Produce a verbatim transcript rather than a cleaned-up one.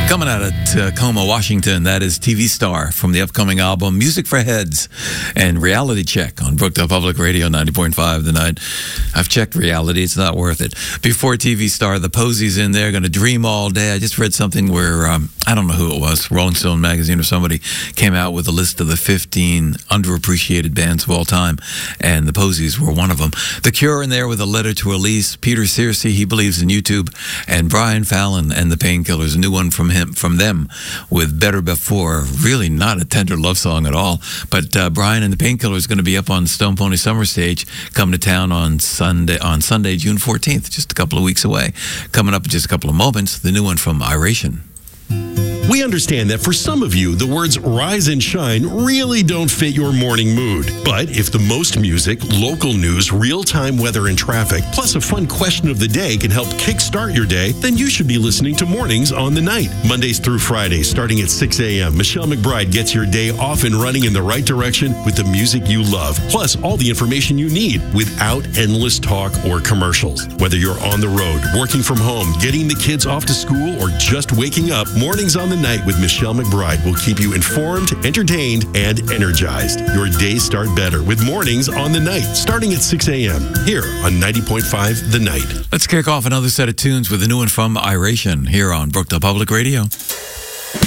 Coming out of Tacoma, Washington, that is T V Star from the upcoming album Music for Heads and Reality Check on Brookdale Public Radio ninety point five The Night. I've checked reality. It's not worth it. Before T V Star, the Posies in there, going to dream all day. I just read something where, um, I don't know who it was, Rolling Stone magazine or somebody came out with a list of the fifteen underappreciated bands of all time, and the Posies were one of them. The Cure in there with a letter to Elise. Peter Searcy, he believes in YouTube, and Brian Fallon and the Painkillers, a new one from him, from them, with Better Before. Really not a tender love song at all. But uh, Brian and the Painkillers going to be up on Stone Pony Summer Stage, coming to town on Sunday, on Sunday, June fourteenth, just a couple of weeks away. Coming up in just a couple of moments, the new one from Iration. We understand that for some of you, the words rise and shine really don't fit your morning mood. But if the most music, local news, real-time weather and traffic, plus a fun question of the day can help kickstart your day, then you should be listening to Mornings on the Night. Mondays through Fridays, starting at six a.m., Michelle McBride gets your day off and running in the right direction with the music you love, plus all the information you need without endless talk or commercials. Whether you're on the road, working from home, getting the kids off to school, or just waking up, Mornings on the Night with Michelle McBride will keep you informed, entertained, and energized. Your days start better with Mornings on the Night, starting at six a.m. here on ninety point five The Night. Let's kick off another set of tunes with a new one from Iration here on Brookdale Public Radio.